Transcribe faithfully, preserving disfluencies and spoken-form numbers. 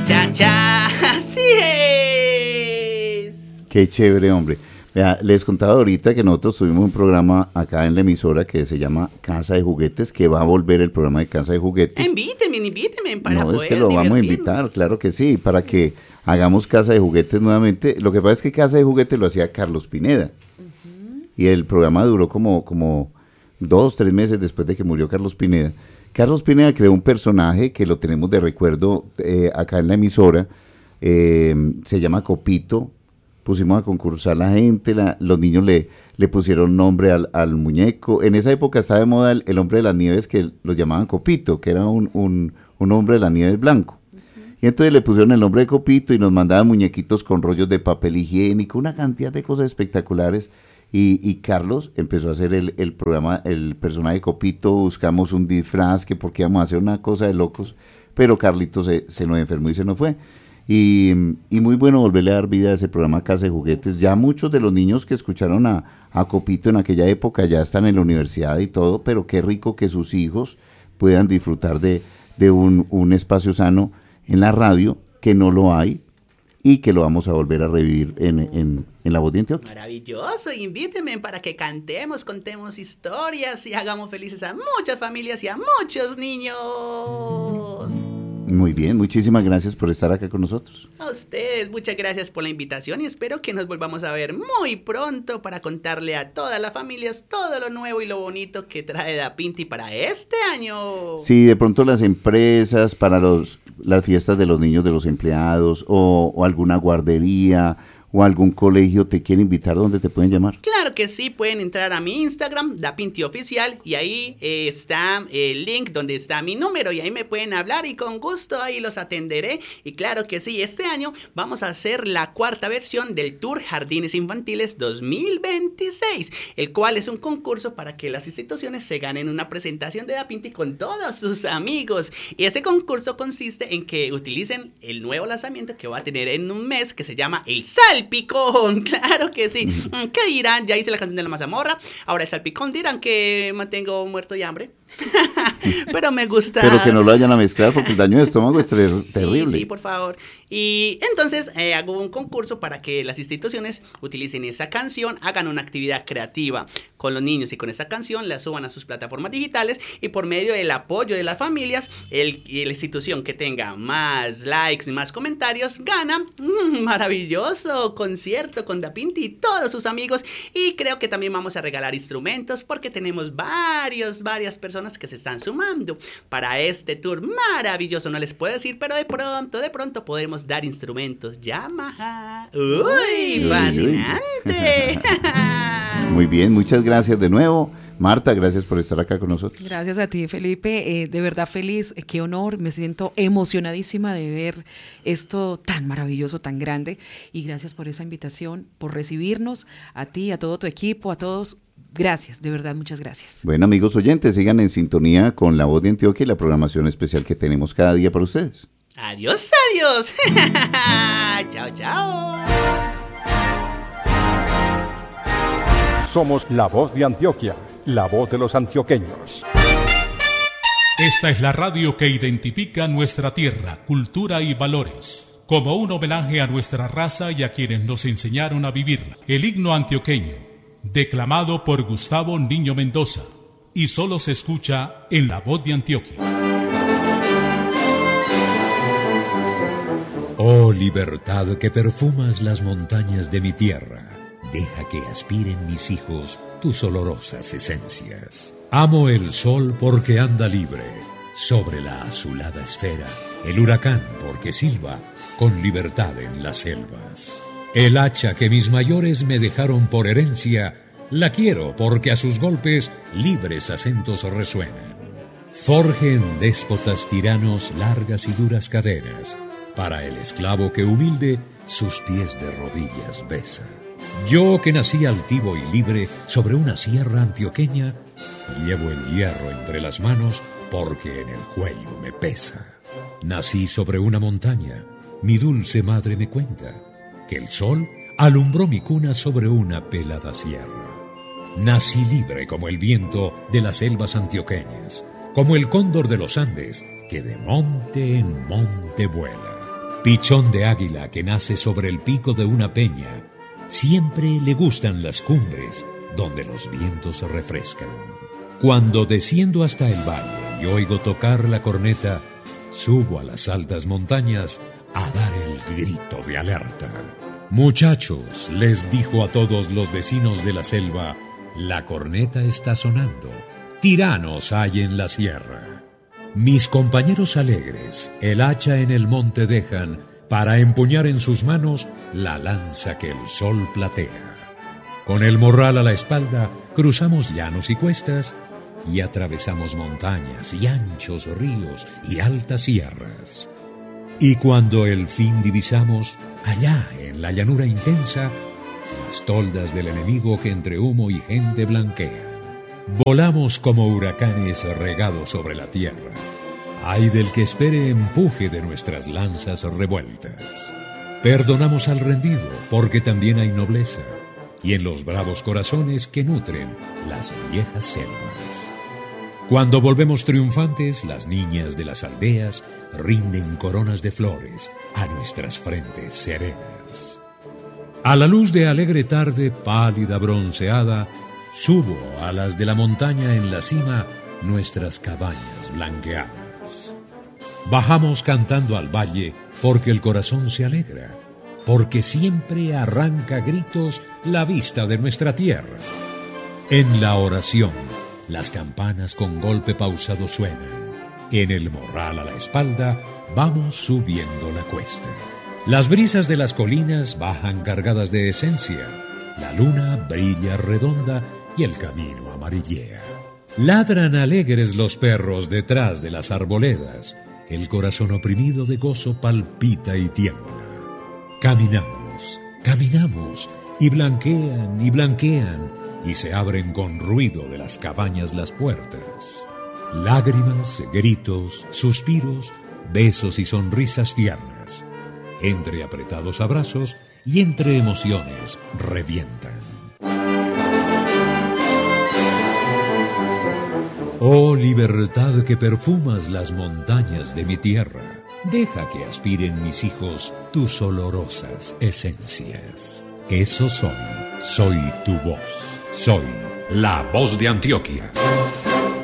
cha, cha, así es. Qué chévere, hombre. Vea, les contaba ahorita que nosotros tuvimos un programa acá en la emisora que se llama Casa de Juguetes, que va a volver el programa de Casa de Juguetes. Invíteme, invíteme para no, poder es que lo vamos a invitar, claro que sí, para que hagamos Casa de Juguetes nuevamente. Lo que pasa es que Casa de Juguetes lo hacía Carlos Pineda. Uh-huh. Y el programa duró como, como dos, tres meses después de que murió Carlos Pineda. Carlos Pineda creó un personaje que lo tenemos de recuerdo eh, acá en la emisora, eh, se llama Copito. Pusimos a concursar la gente, la, los niños le, le pusieron nombre al, al muñeco. En esa época estaba de moda el, el hombre de las nieves, que lo llamaban Copito, que era un, un, un hombre de las nieves blanco. Uh-huh. Y entonces le pusieron el nombre de Copito y nos mandaban muñequitos con rollos de papel higiénico, una cantidad de cosas espectaculares. Y, y Carlos empezó a hacer el, el programa, el personaje de Copito, buscamos un disfraz, que porque íbamos a hacer una cosa de locos, pero Carlito se, se nos enfermó y se nos fue. Y, y muy bueno volverle a dar vida a ese programa Casa de Juguetes. Ya muchos de los niños que escucharon a, a Copito en aquella época ya están en la universidad y todo, pero qué rico que sus hijos puedan disfrutar de, de un, un espacio sano en la radio, que no lo hay, y que lo vamos a volver a revivir en, en, en La Voz de Antioquia. Maravilloso, invíteme para que cantemos, contemos historias y hagamos felices a muchas familias y a muchos niños. Muy bien, muchísimas gracias por estar acá con nosotros. A ustedes, muchas gracias por la invitación y espero que nos volvamos a ver muy pronto para contarle a todas las familias todo lo nuevo y lo bonito que trae Da Pinti para este año. Sí, de pronto las empresas, para los las fiestas de los niños de los empleados o, o alguna guardería o algún colegio te quiere invitar, ¿dónde te pueden llamar? Claro que sí, pueden entrar a mi Instagram, Da Pinti Oficial, y ahí eh, está el link donde está mi número, y ahí me pueden hablar y con gusto ahí los atenderé. Y claro que sí, este año vamos a hacer la cuarta versión del Tour Jardines Infantiles dos mil veintiséis, el cual es un concurso para que las instituciones se ganen una presentación de Da Pinti con todos sus amigos. Y ese concurso consiste en que utilicen el nuevo lanzamiento que va a tener en un mes, que se llama el Sal Salpicón, claro que sí. ¿Qué dirán? Ya hice la canción de la mazamorra. Ahora el salpicón dirán que me mantengo muerto de hambre. Pero me gusta. Pero que no lo vayan a mezclar porque el daño de estómago es ter- sí, terrible. Sí, por favor. Y entonces eh, hago un concurso para que las instituciones utilicen esa canción, hagan una actividad creativa con los niños y con esa canción la suban a sus plataformas digitales, y por medio del apoyo de las familias, el, la institución que tenga más likes y más comentarios gana. Mm, maravilloso concierto con Da Pinti y todos sus amigos. Y creo que también vamos a regalar instrumentos porque tenemos varios, varias personas que se están sumando para este tour maravilloso. No les puedo decir, pero de pronto, de pronto podremos dar instrumentos Yamaha. ¡Uy, fascinante! Muy bien, muchas gracias de nuevo. Marta, gracias por estar acá con nosotros. Gracias a ti, Felipe, eh, de verdad feliz, eh, qué honor, me siento emocionadísima de ver esto tan maravilloso, tan grande, y gracias por esa invitación, por recibirnos, a ti, a todo tu equipo, a todos. Gracias, de verdad, muchas gracias. Bueno, amigos oyentes, sigan en sintonía con La Voz de Antioquia y la programación especial que tenemos cada día para ustedes. Adiós, adiós. Chao, chao. Somos La Voz de Antioquia, la voz de los antioqueños. Esta es la radio que identifica nuestra tierra, cultura y valores. Como un homenaje a nuestra raza y a quienes nos enseñaron a vivirla. El himno antioqueño, declamado por Gustavo Niño Mendoza, y solo se escucha en La Voz de Antioquia. Oh libertad que perfumas las montañas de mi tierra, deja que aspiren mis hijos tus olorosas esencias. Amo el sol porque anda libre sobre la azulada esfera, el huracán porque silba con libertad en las selvas. El hacha que mis mayores me dejaron por herencia, la quiero porque a sus golpes libres acentos resuenan. Forjen déspotas tiranos largas y duras cadenas, para el esclavo que humilde sus pies de rodillas besa. Yo que nací altivo y libre sobre una sierra antioqueña, llevo el hierro entre las manos porque en el cuello me pesa. Nací sobre una montaña, mi dulce madre me cuenta que el sol alumbró mi cuna sobre una pelada sierra. Nací libre como el viento de las selvas antioqueñas, como el cóndor de los Andes que de monte en monte vuela. Pichón de águila que nace sobre el pico de una peña, siempre le gustan las cumbres donde los vientos se refrescan. Cuando desciendo hasta el valle y oigo tocar la corneta, subo a las altas montañas a dar el grito de alerta. Muchachos, les dijo a todos los vecinos de la selva, la corneta está sonando, tiranos hay en la sierra. Mis compañeros alegres, el hacha en el monte dejan, para empuñar en sus manos la lanza que el sol platea. Con el morral a la espalda, cruzamos llanos y cuestas, y atravesamos montañas y anchos ríos y altas sierras. Y cuando el fin divisamos, allá en la llanura intensa, las toldas del enemigo que entre humo y gente blanquean. Volamos como huracanes regados sobre la tierra. Ay del que espere empuje de nuestras lanzas revueltas. Perdonamos al rendido, porque también hay nobleza, y en los bravos corazones que nutren las viejas selvas. Cuando volvemos triunfantes, las niñas de las aldeas rinden coronas de flores a nuestras frentes serenas. A la luz de alegre tarde, pálida bronceada, subo a las de la montaña en la cima nuestras cabañas blanqueadas. Bajamos cantando al valle porque el corazón se alegra, porque siempre arranca gritos la vista de nuestra tierra. En la oración, las campanas con golpe pausado suenan. En el morral a la espalda, vamos subiendo la cuesta. Las brisas de las colinas bajan cargadas de esencia. La luna brilla redonda y el camino amarillea. Ladran alegres los perros detrás de las arboledas. El corazón oprimido de gozo palpita y tiembla. Caminamos, caminamos, y blanquean y blanquean, y se abren con ruido de las cabañas las puertas. Lágrimas, gritos, suspiros, besos y sonrisas tiernas. Entre apretados abrazos y entre emociones revientan. Oh libertad que perfumas las montañas de mi tierra, deja que aspiren mis hijos tus olorosas esencias. Eso soy, soy tu voz, soy la voz de Antioquia.